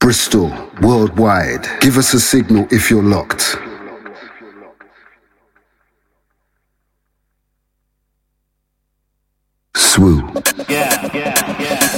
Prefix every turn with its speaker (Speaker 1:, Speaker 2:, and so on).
Speaker 1: Bristol, worldwide. Give us a signal if you're locked. Swoo.
Speaker 2: Yeah.